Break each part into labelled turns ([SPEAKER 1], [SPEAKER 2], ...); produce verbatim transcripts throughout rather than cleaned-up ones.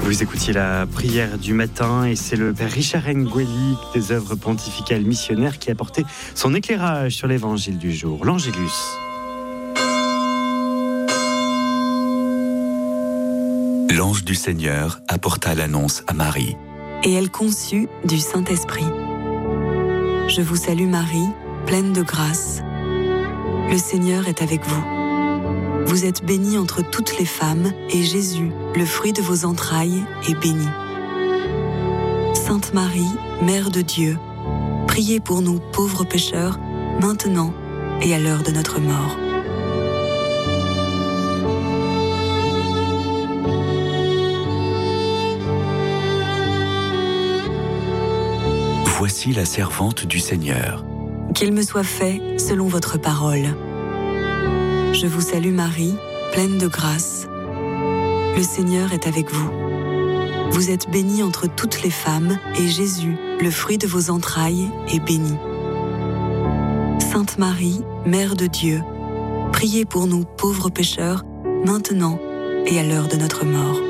[SPEAKER 1] Vous écoutiez la prière du matin et c'est le père Richard Ngueli des œuvres pontificales missionnaires qui a apporté son éclairage sur l'évangile du jour, l'Angélus.
[SPEAKER 2] L'ange du Seigneur apporta l'annonce à Marie.
[SPEAKER 3] Et elle conçut du Saint-Esprit. Je vous salue Marie, pleine de grâce. Le Seigneur est avec vous. Vous êtes bénie entre toutes les femmes, et Jésus, le fruit de vos entrailles, est béni. Sainte Marie, Mère de Dieu, priez pour nous pauvres pécheurs, maintenant et à l'heure de notre mort.
[SPEAKER 2] Voici la servante du Seigneur.
[SPEAKER 3] Qu'il me soit fait selon votre parole. Je vous salue Marie, pleine de grâce. Le Seigneur est avec vous. Vous êtes bénie entre toutes les femmes, et Jésus, le fruit de vos entrailles, est béni. Sainte Marie, Mère de Dieu, priez pour nous pauvres pécheurs, maintenant et à l'heure de notre mort.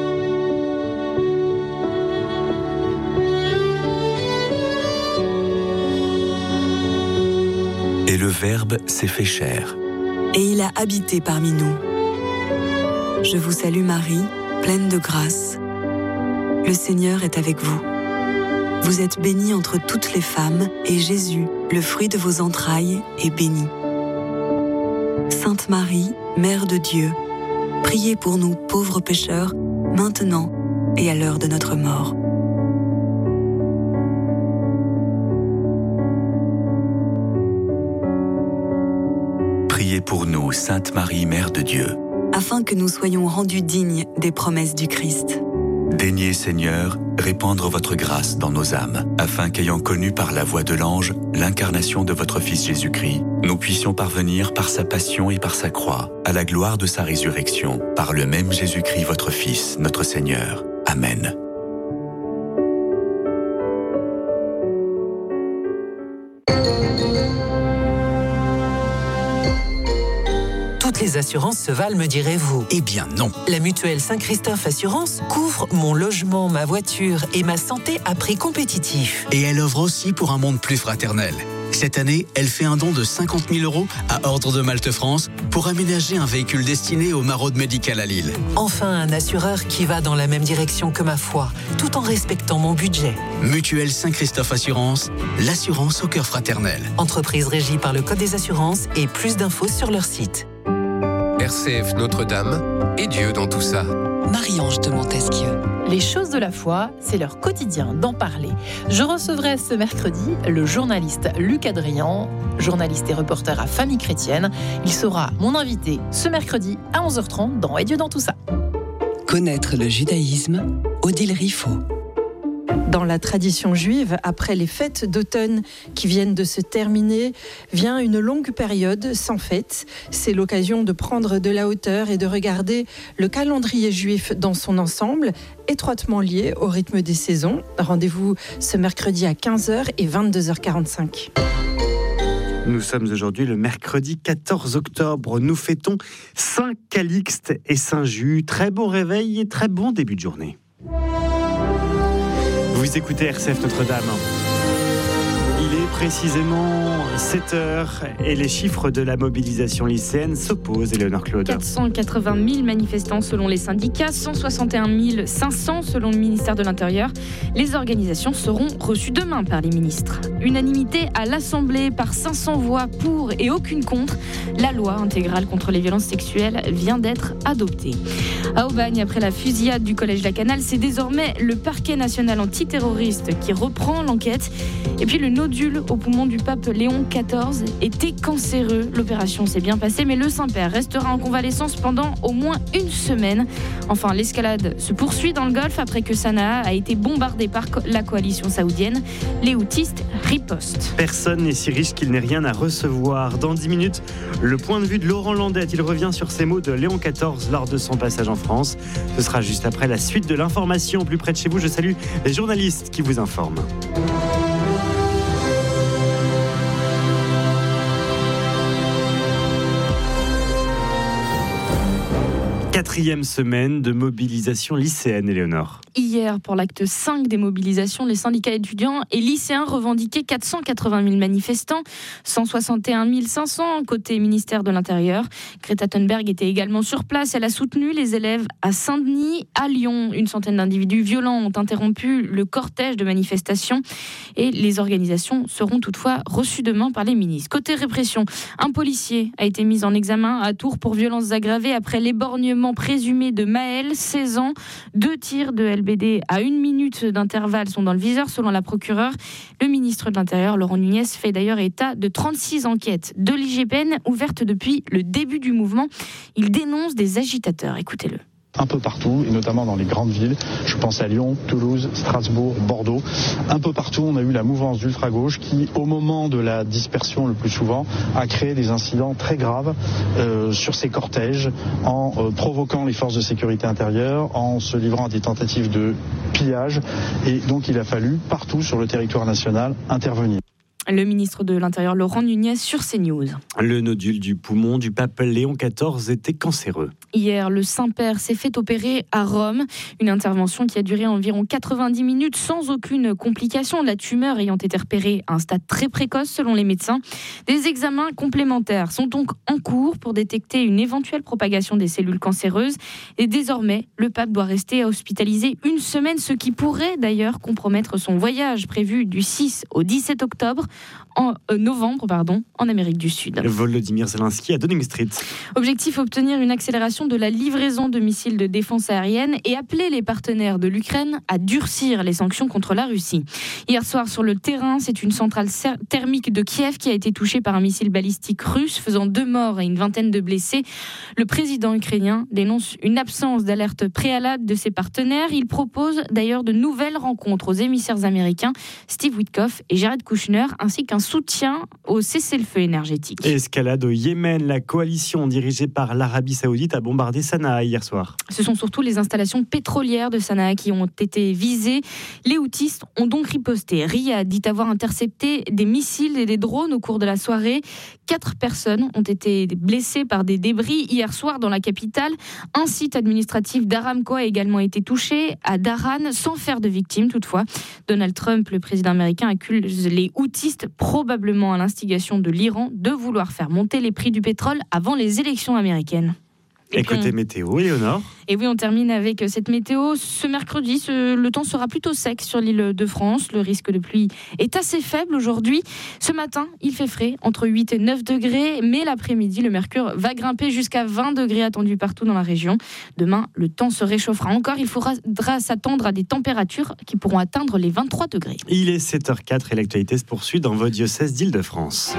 [SPEAKER 2] Et le Verbe s'est fait chair.
[SPEAKER 3] Et il a habité parmi nous. Je vous salue Marie, pleine de grâce. Le Seigneur est avec vous. Vous êtes bénie entre toutes les femmes, et Jésus, le fruit de vos entrailles, est béni. Sainte Marie, Mère de Dieu, priez pour nous pauvres pécheurs, maintenant et à l'heure de notre mort.
[SPEAKER 2] Priez pour nous, Sainte Marie, Mère de Dieu.
[SPEAKER 3] Afin que nous soyons rendus dignes des promesses du Christ.
[SPEAKER 2] Daignez, Seigneur, répandre votre grâce dans nos âmes, afin qu'ayant connu par la voix de l'ange l'incarnation de votre Fils Jésus-Christ, nous puissions parvenir par sa passion et par sa croix, à la gloire de sa résurrection, par le même Jésus-Christ, votre Fils, notre Seigneur. Amen.
[SPEAKER 4] Les assurances se valent, me direz-vous?
[SPEAKER 5] Eh bien non.
[SPEAKER 4] La mutuelle Saint-Christophe Assurance couvre mon logement, ma voiture et ma santé à prix compétitif.
[SPEAKER 5] Et elle offre aussi pour un monde plus fraternel. Cette année, elle fait un don de cinquante mille euros à Ordre de Malte France pour aménager un véhicule destiné au Maraude Médical à Lille.
[SPEAKER 4] Enfin, un assureur qui va dans la même direction que ma foi, tout en respectant mon budget.
[SPEAKER 5] Mutuelle Saint-Christophe Assurance, l'assurance au cœur fraternel.
[SPEAKER 4] Entreprise régie par le Code des assurances et plus d'infos sur leur site.
[SPEAKER 6] R C F Notre-Dame et Dieu dans tout ça.
[SPEAKER 3] Marie-Ange de Montesquieu.
[SPEAKER 7] Les choses de la foi, c'est leur quotidien d'en parler. Je recevrai ce mercredi le journaliste Luc Adrian, journaliste et reporter à Famille Chrétienne. Il sera mon invité ce mercredi à onze heures trente dans Et Dieu dans tout ça.
[SPEAKER 8] Connaître le judaïsme, Odile Riffaut.
[SPEAKER 9] Dans la tradition juive, après les fêtes d'automne qui viennent de se terminer, vient une longue période sans fête. C'est l'occasion de prendre de la hauteur et de regarder le calendrier juif dans son ensemble, étroitement lié au rythme des saisons. Rendez-vous ce mercredi à quinze heures et vingt-deux heures quarante-cinq.
[SPEAKER 1] Nous sommes aujourd'hui le mercredi quatorze octobre. Nous fêtons Saint Calixte et Saint Jus. Très bon réveil et très bon début de journée. Vous écoutez R C F Notre-Dame. Il est précisément sept heures et les chiffres de la mobilisation lycéenne s'opposent. Éléonore Claude.
[SPEAKER 10] quatre cent quatre-vingt mille manifestants selon les syndicats, cent soixante et un mille cinq cents selon le ministère de l'Intérieur. Les organisations seront reçues demain par les ministres. Unanimité à l'Assemblée par cinq cents voix pour et aucune contre. La loi intégrale contre les violences sexuelles vient d'être adoptée. À Aubagne, après la fusillade du collège La Canale, c'est désormais le parquet national antiterroriste qui reprend l'enquête. Et puis le nodule au poumon du pape Léon quatorze était cancéreux. L'opération s'est bien passée, mais le Saint-Père restera en convalescence pendant au moins une semaine. Enfin, l'escalade se poursuit dans le Golfe après que Sanaa a été bombardée par la coalition saoudienne. Les houthistes ripostent.
[SPEAKER 1] Personne n'est si riche qu'il n'ait rien à recevoir. Dans dix minutes, le point de vue de Laurent Landette. Il revient sur ces mots de Léon quatorze lors de son passage en France. Ce sera juste après la suite de l'information. Plus près de chez vous, je salue les journalistes qui vous informent. quatrième semaine de mobilisation lycéenne, Éléonore.
[SPEAKER 10] Hier, pour l'acte cinq des mobilisations, les syndicats étudiants et lycéens revendiquaient quatre cent quatre-vingt mille manifestants, cent soixante et un mille cinq cents côté ministère de l'Intérieur. Greta Thunberg était également sur place. Elle a soutenu les élèves à Saint-Denis, à Lyon. Une centaine d'individus violents ont interrompu le cortège de manifestation et les organisations seront toutefois reçues demain par les ministres. Côté répression, un policier a été mis en examen à Tours pour violences aggravées après l'éborgnement présumé de Maël, seize ans. Deux tirs de L B D à une minute d'intervalle sont dans le viseur selon la procureure. Le ministre de l'Intérieur, Laurent Nunez, fait d'ailleurs état de trente-six enquêtes de l'I G P N ouvertes depuis le début du mouvement. Il dénonce des agitateurs. Écoutez-le.
[SPEAKER 11] Un peu partout, et notamment dans les grandes villes. Je pense à Lyon, Toulouse, Strasbourg, Bordeaux. Un peu partout, on a eu la mouvance d'ultra-gauche qui, au moment de la dispersion le plus souvent, a créé des incidents très graves euh, sur ces cortèges, en euh, provoquant les forces de sécurité intérieure, en se livrant à des tentatives de pillage. Et donc, il a fallu, partout sur le territoire national, intervenir.
[SPEAKER 10] Le ministre de l'Intérieur, Laurent Nunez, sur CNews.
[SPEAKER 1] Le nodule du poumon du pape Léon quatorze était cancéreux.
[SPEAKER 10] Hier, le Saint-Père s'est fait opérer à Rome. Une intervention qui a duré environ quatre-vingt-dix minutes sans aucune complication. La tumeur ayant été repérée à un stade très précoce selon les médecins. Des examens complémentaires sont donc en cours pour détecter une éventuelle propagation des cellules cancéreuses. Et désormais, le pape doit rester hospitalisé une semaine, ce qui pourrait d'ailleurs compromettre son voyage prévu du six au dix-sept octobre. En euh, novembre, pardon, en Amérique du Sud.
[SPEAKER 1] Volodymyr Zelensky à Downing Street.
[SPEAKER 10] Objectif, obtenir une accélération de la livraison de missiles de défense aérienne et appeler les partenaires de l'Ukraine à durcir les sanctions contre la Russie. Hier soir, sur le terrain, c'est une centrale thermique de Kiev qui a été touchée par un missile balistique russe, faisant deux morts et une vingtaine de blessés. Le président ukrainien dénonce une absence d'alerte préalable de ses partenaires. Il propose d'ailleurs de nouvelles rencontres aux émissaires américains, Steve Witkoff et Jared Kushner, ainsi qu'un soutien au cessez-le-feu énergétique.
[SPEAKER 1] Escalade au Yémen, la coalition dirigée par l'Arabie Saoudite a bombardé Sanaa hier soir.
[SPEAKER 10] Ce sont surtout les installations pétrolières de Sanaa qui ont été visées. Les houthis ont donc riposté. Riyad dit avoir intercepté des missiles et des drones au cours de la soirée. Quatre personnes ont été blessées par des débris hier soir dans la capitale. Un site administratif d'Aramco a également été touché à Daran, sans faire de victimes toutefois. Donald Trump, le président américain, accuse les houthis, probablement à l'instigation de l'Iran, de vouloir faire monter les prix du pétrole avant les élections américaines.
[SPEAKER 1] Et, et côté on... météo, Léonore.
[SPEAKER 10] Et oui, on termine avec cette météo. Ce mercredi, ce... le temps sera plutôt sec sur l'île de France. Le risque de pluie est assez faible aujourd'hui. Ce matin, il fait frais, entre huit et neuf degrés. Mais l'après-midi, le mercure va grimper jusqu'à vingt degrés attendus partout dans la région. Demain, le temps se réchauffera encore. Il faudra s'attendre à des températures qui pourront atteindre les vingt-trois degrés.
[SPEAKER 1] Il est sept heures quatre et l'actualité se poursuit dans votre diocèse d'Île-de-France.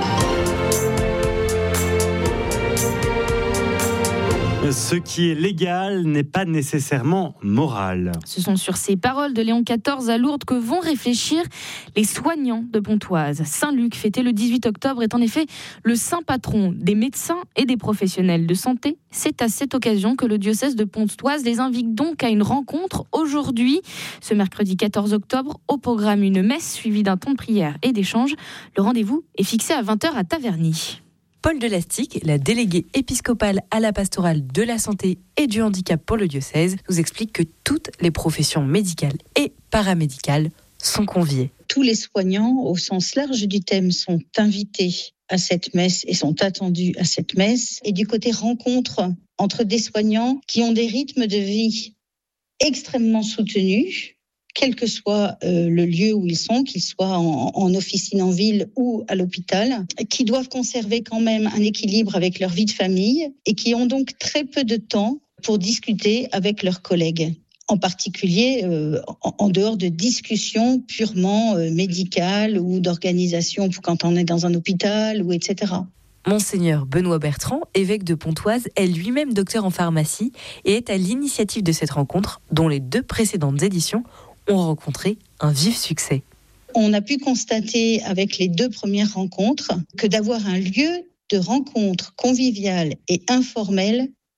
[SPEAKER 1] Ce qui est légal n'est pas nécessairement moral.
[SPEAKER 10] Ce sont sur ces paroles de Léon quatorze à Lourdes que vont réfléchir les soignants de Pontoise. Saint-Luc, fêté le dix-huit octobre, est en effet le saint patron des médecins et des professionnels de santé. C'est à cette occasion que le diocèse de Pontoise les invite donc à une rencontre aujourd'hui, ce mercredi quatorze octobre. Au programme, une messe suivie d'un temps de prière et d'échange. Le rendez-vous est fixé à vingt heures à Taverny.
[SPEAKER 12] Paul Delastic, la déléguée épiscopale à la pastorale de la santé et du handicap pour le diocèse, nous explique que toutes les professions médicales et paramédicales sont conviées.
[SPEAKER 13] Tous les soignants, au sens large du thème, sont invités à cette messe et sont attendus à cette messe. Et du côté rencontre entre des soignants qui ont des rythmes de vie extrêmement soutenus, quel que soit euh, le lieu où ils sont, qu'ils soient en, en officine en ville ou à l'hôpital, qui doivent conserver quand même un équilibre avec leur vie de famille et qui ont donc très peu de temps pour discuter avec leurs collègues. En particulier euh, en, en dehors de discussions purement euh, médicales ou d'organisation quand on est dans un hôpital ou et cetera.
[SPEAKER 12] Monseigneur Benoît Bertrand, évêque de Pontoise, est lui-même docteur en pharmacie et est à l'initiative de cette rencontre, dont les deux précédentes éditions ont rencontré un vif succès.
[SPEAKER 13] On a pu constater avec les deux premières rencontres que d'avoir un lieu de rencontre conviviale et informelle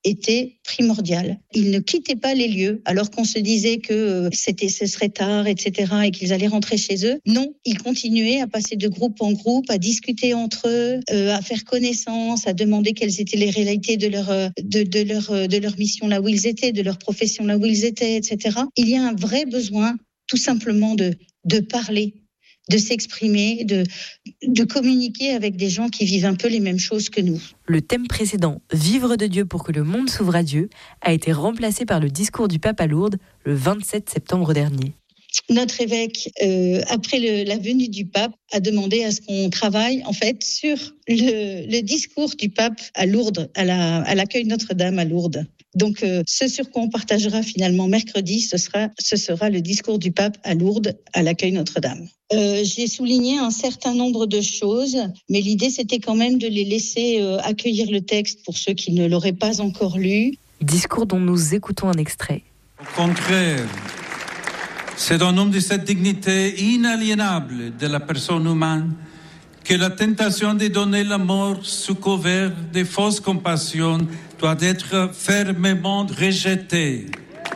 [SPEAKER 13] était primordial. Ils ne quittaient pas les lieux, alors qu'on se disait que c'était, ce serait tard, et cetera, et qu'ils allaient rentrer chez eux. Non, ils continuaient à passer de groupe en groupe, à discuter entre eux, euh, à faire connaissance, à demander quelles étaient les réalités de leur, de, de leur, de leur mission là où ils étaient, de leur profession là où ils étaient, et cetera. Il y a un vrai besoin, tout simplement, de, de parler, de s'exprimer, de, de communiquer avec des gens qui vivent un peu les mêmes choses que nous.
[SPEAKER 12] Le thème précédent, « Vivre de Dieu pour que le monde s'ouvre à Dieu », a été remplacé par le discours du pape à Lourdes le vingt-sept septembre dernier.
[SPEAKER 13] Notre évêque, euh, après le, la venue du pape, a demandé à ce qu'on travaille en fait sur le, le discours du pape à Lourdes, à, la, à l'accueil Notre-Dame à Lourdes. Donc, euh, ce sur quoi on partagera finalement mercredi, ce sera, ce sera le discours du pape à Lourdes, à l'accueil Notre-Dame. Euh, j'ai souligné un certain nombre de choses, mais l'idée, c'était quand même de les laisser euh, accueillir le texte pour ceux qui ne l'auraient pas encore lu.
[SPEAKER 12] Discours dont nous écoutons un extrait.
[SPEAKER 14] Au contraire, c'est au nom de cette dignité inaliénable de la personne humaine que la tentation de donner la mort sous couvert de fausses compassions doit être fermement rejetée.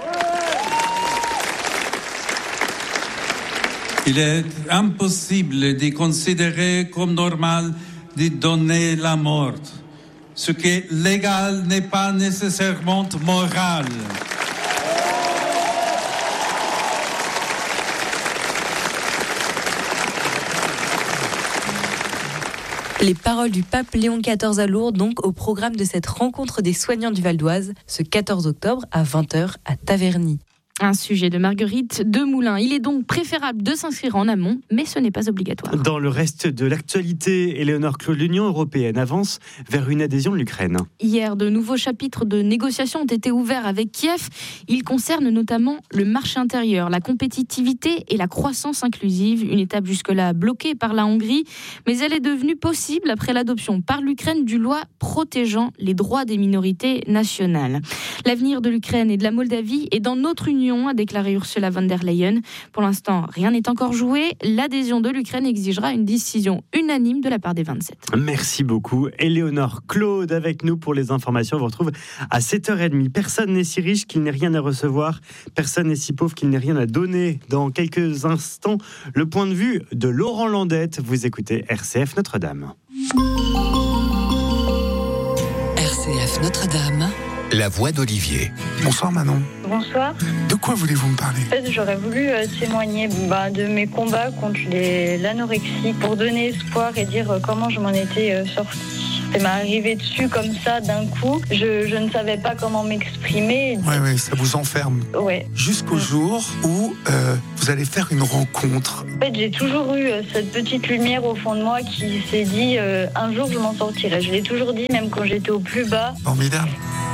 [SPEAKER 14] Il est impossible de considérer comme normal de donner la mort. Ce qui est légal n'est pas nécessairement moral.
[SPEAKER 12] Les paroles du pape Léon quatorze à Lourdes, donc au programme de cette rencontre des soignants du Val d'Oise, ce quatorze octobre à vingt heures à Taverny.
[SPEAKER 10] Un sujet de Marguerite Demoulin. Il est donc préférable de s'inscrire en amont, mais ce n'est pas obligatoire.
[SPEAKER 1] Dans le reste de l'actualité, Éléonore Claude, l'Union européenne avance vers une adhésion de l'Ukraine.
[SPEAKER 10] Hier, de nouveaux chapitres de négociations ont été ouverts avec Kiev. Ils concernent notamment le marché intérieur, la compétitivité et la croissance inclusive. Une étape jusque-là bloquée par la Hongrie, mais elle est devenue possible après l'adoption par l'Ukraine d'une loi protégeant les droits des minorités nationales. L'avenir de l'Ukraine et de la Moldavie est dans notre union, a déclaré Ursula von der Leyen. Pour l'instant, rien n'est encore joué. L'adhésion de l'Ukraine exigera une décision unanime de la part des vingt-sept.
[SPEAKER 1] Merci beaucoup. Éléonore Claude avec nous pour les informations. On vous retrouve à sept heures trente. Personne n'est si riche qu'il n'ait rien à recevoir. Personne n'est si pauvre qu'il n'ait rien à donner. Dans quelques instants, le point de vue de Laurent Landette. Vous écoutez R C F Notre-Dame.
[SPEAKER 8] R C F Notre-Dame.
[SPEAKER 15] La voix d'Olivier.
[SPEAKER 16] Bonsoir Manon.
[SPEAKER 17] Bonsoir.
[SPEAKER 16] De quoi voulez-vous me parler ?
[SPEAKER 17] En fait, j'aurais voulu euh, témoigner bah, de mes combats contre les, l'anorexie pour donner espoir et dire euh, comment je m'en étais euh, sortie. Ça m'est arrivé dessus comme ça d'un coup. Je, je ne savais pas comment m'exprimer.
[SPEAKER 16] Ouais, ouais, ça vous enferme.
[SPEAKER 17] Ouais.
[SPEAKER 16] Jusqu'au
[SPEAKER 17] mmh.
[SPEAKER 16] jour où euh, vous allez faire une rencontre.
[SPEAKER 17] En fait, j'ai toujours eu euh, cette petite lumière au fond de moi qui s'est dit euh, un jour je m'en sortirai. Je l'ai toujours dit, même quand j'étais au plus bas.
[SPEAKER 16] Formidable.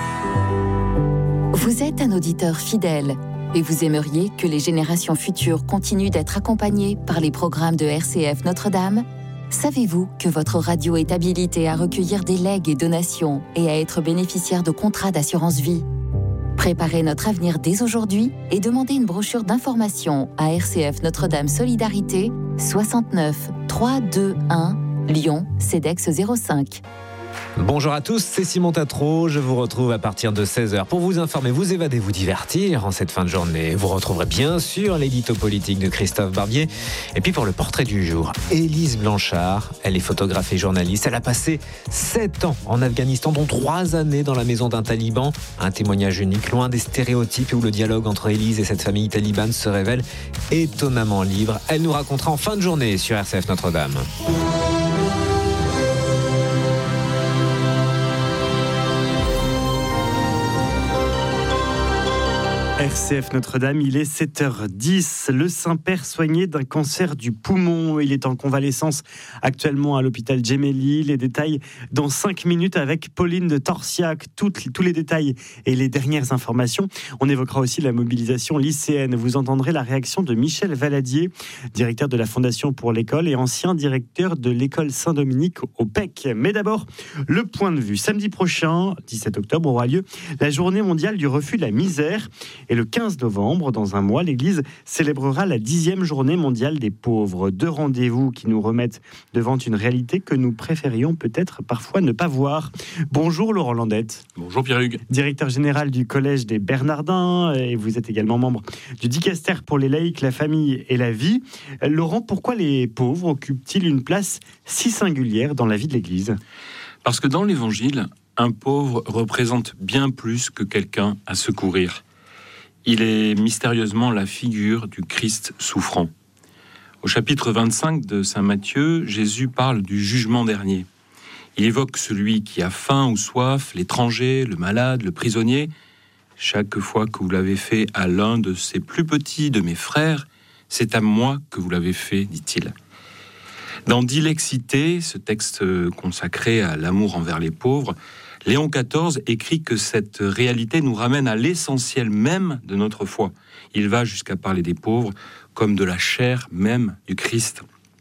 [SPEAKER 18] Vous êtes un auditeur fidèle et vous aimeriez que les générations futures continuent d'être accompagnées par les programmes de R C F Notre-Dame ? Savez-vous que votre radio est habilitée à recueillir des legs et donations et à être bénéficiaire de contrats d'assurance vie ? Préparez notre avenir dès aujourd'hui et demandez une brochure d'information à R C F Notre-Dame Solidarité, soixante-neuf trois cent vingt-et-un, Lyon, CEDEX zéro cinq.
[SPEAKER 19] Bonjour à tous, c'est Simon Tatro. Je vous retrouve à partir de seize heures pour vous informer, vous évader, vous divertir en cette fin de journée. Vous retrouverez bien sûr l'édito politique de Christophe Barbier. Et puis pour le portrait du jour, Élise Blanchard. Elle est photographe et journaliste. Elle a passé sept ans en Afghanistan, dont trois années dans la maison d'un taliban. Un témoignage unique, loin des stéréotypes où le dialogue entre Élise et cette famille talibane se révèle étonnamment libre. Elle nous racontera en fin de journée sur R C F Notre-Dame.
[SPEAKER 1] R C F Notre-Dame, il est sept heures dix. Le Saint-Père soigné d'un cancer du poumon. Il est en convalescence actuellement à l'hôpital Gemelli. Les détails dans cinq minutes avec Pauline de Torsiac. Toutes, tous les détails et les dernières informations. On évoquera aussi la mobilisation lycéenne. Vous entendrez la réaction de Michel Valadier, directeur de la Fondation pour l'école et ancien directeur de l'école Saint-Dominique au P E C. Mais d'abord, le point de vue. Samedi prochain, dix-sept octobre, aura lieu la journée mondiale du refus de la misère. Et Et le quinze novembre, dans un mois, l'Église célébrera la dixième journée mondiale des pauvres. Deux rendez-vous qui nous remettent devant une réalité que nous préférions peut-être parfois ne pas voir. Bonjour Laurent Landette.
[SPEAKER 15] Bonjour Pierre-Hugues.
[SPEAKER 1] Directeur général du Collège des Bernardins, et vous êtes également membre du Dicaster pour les laïcs, la famille et la vie. Laurent, pourquoi les pauvres occupent-ils une place si singulière dans la vie de l'Église ?
[SPEAKER 15] Parce que dans l'Évangile, un pauvre représente bien plus que quelqu'un à secourir. Il est mystérieusement la figure du Christ souffrant. Au chapitre vingt-cinq de saint Matthieu, Jésus parle du jugement dernier. Il évoque celui qui a faim ou soif, l'étranger, le malade, le prisonnier. Chaque fois que vous l'avez fait à l'un de ces plus petits de mes frères, c'est à moi que vous l'avez fait, dit-il. Dans Dilexité, ce texte consacré à l'amour envers les pauvres, Léon quatorze écrit que cette réalité nous ramène à l'essentiel même de notre foi. Il va jusqu'à parler des pauvres comme de la chair même du Christ.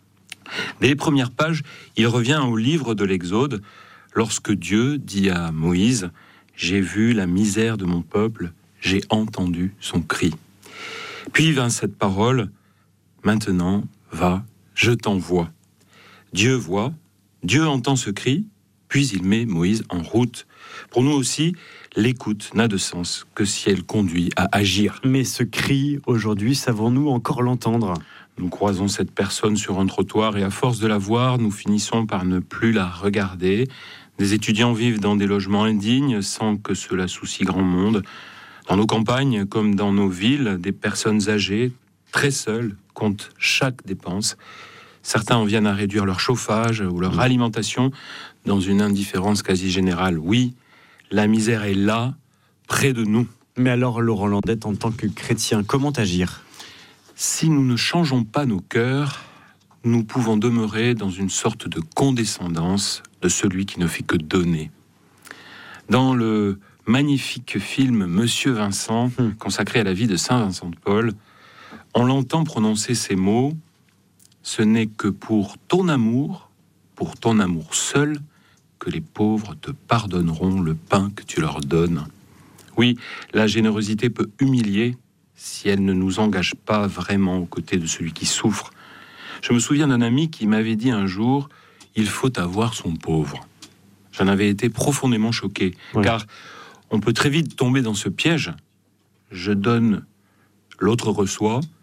[SPEAKER 15] Dès les premières pages, il revient au livre de l'Exode, lorsque Dieu dit à Moïse « J'ai vu la misère de mon peuple, j'ai entendu son cri ». Puis vint cette parole « Maintenant, va, je t'envoie ». Dieu voit, Dieu entend ce cri, puis il met Moïse en route. Pour nous aussi, l'écoute n'a de sens que si elle conduit à agir.
[SPEAKER 1] Mais ce cri, aujourd'hui, savons-nous encore l'entendre ?
[SPEAKER 15] Nous croisons cette personne sur un trottoir et à force de la voir, nous finissons par ne plus la regarder. Des étudiants vivent dans des logements indignes sans que cela soucie grand monde. Dans nos campagnes comme dans nos villes, des personnes âgées, très seules, comptent chaque dépense. Certains en viennent à réduire leur chauffage ou leur alimentation dans une indifférence quasi générale. Oui, la misère est là, près de nous.
[SPEAKER 1] Mais alors, Laurent Landette, en tant que chrétien, comment agir ?
[SPEAKER 15] Si nous ne changeons pas nos cœurs, nous pouvons demeurer dans une sorte de condescendance de celui qui ne fait que donner. Dans le magnifique film Monsieur Vincent, consacré à la vie de saint Vincent de Paul, on l'entend prononcer ces mots « Ce n'est que pour ton amour, pour ton amour seul, que les pauvres te pardonneront le pain que tu leur donnes. » Oui, la générosité peut humilier si elle ne nous engage pas vraiment aux côtés de celui qui souffre. Je me souviens d'un ami qui m'avait dit un jour « Il faut avoir son pauvre ». J'en avais été profondément choqué, ouais. Car on peut très vite tomber dans ce piège. Je donne, l'autre reçoit,